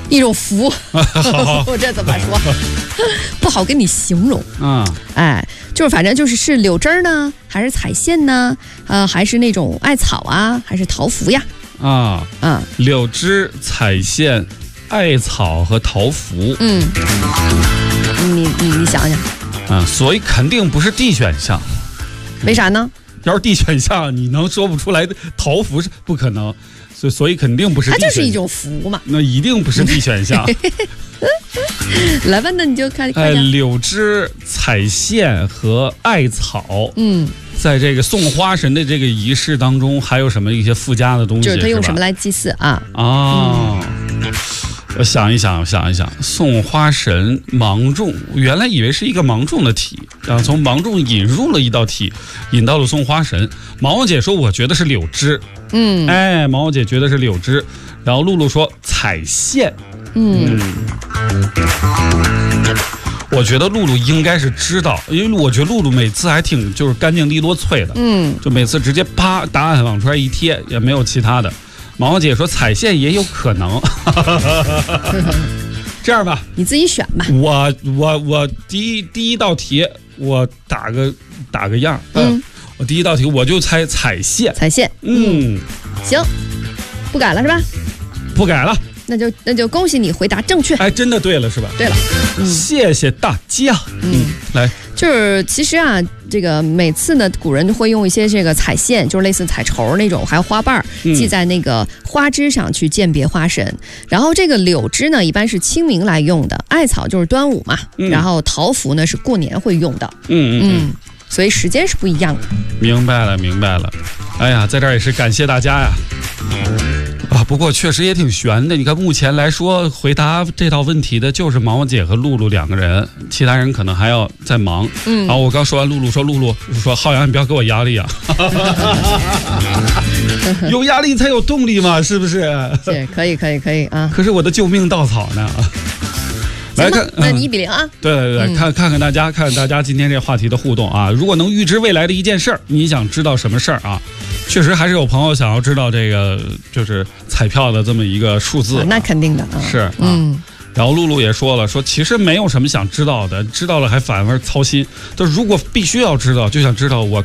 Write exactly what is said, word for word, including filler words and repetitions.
一种福。我这怎么说？不好跟你形容。 嗯， 哎，就是反正就是是柳枝呢，还是彩线呢？呃，还是那种艾草啊，还是桃符呀？ 啊啊， 柳枝、彩线、艾草和桃符。 嗯，你你你想想。 啊，所以肯定不是 D 选项。 为啥呢？ 要是 D 选项，你能说不出来的桃符是不可能，所以所以肯定不是 D 选项。 它就是一种符嘛。 那一定不是 D 选项。 来吧，那你就看。 哎，柳枝、彩线和艾草。嗯，在这个送花神的这个仪式当中，还有什么一些附加的东西？ 就是他用什么来祭祀啊？ 啊。嗯，我想一想，想一想，送花神芒种，原来以为是一个芒种的题，然后从芒种引入了一道题，引到了送花神。毛毛姐说，我觉得是柳枝，嗯，哎，毛毛姐觉得是柳枝，然后露露说彩线，嗯，嗯我觉得露露应该是知道，因为我觉得露露每次还挺就是干净利落脆的，嗯，就每次直接啪答案往出来一贴，也没有其他的。毛毛姐说彩线也有可能。这样吧， 你自己选吧。 我我我第一第一道题我打个打个样，嗯，我第一道题我就猜彩线。 彩线， 嗯， 行，不改了是吧？ 不改了。 那就那就恭喜你回答正确。 哎，真的对了是吧？ 对了， 嗯、谢谢大家。嗯，来， 就是其实啊，这个每次呢，古人会用一些这个彩线，就是类似彩绸那种，还有花瓣系在那个花枝上去鉴别花神。嗯、然后这个柳枝呢，一般是清明来用的，艾草就是端午嘛，嗯、然后桃符呢是过年会用的。嗯嗯嗯，所以时间是不一样的。 明白了，明白了。哎呀，在这儿也是感谢大家呀。啊，不过确实也挺悬的。你看，目前来说，回答这道问题的就是毛毛姐和露露两个人，其他人可能还要在忙。嗯，然后我刚说完，露露说：“露露说，浩洋，你不要给我压力啊，有压力才有动力嘛，是不是？” 是，可以，可以，可以啊。 可是我的救命稻草呢？来看， 那你一比零啊！ 对对对，嗯、看看看大家，看看大家今天这个话题的互动啊！如果能预知未来的一件事儿，你想知道什么事儿啊？确实还是有朋友想要知道这个，就是彩票的这么一个数字、啊啊。那肯定的啊。 是啊。嗯。然后露露也说了，说其实没有什么想知道的，知道了还反而操心。就如果必须要知道，就想知道我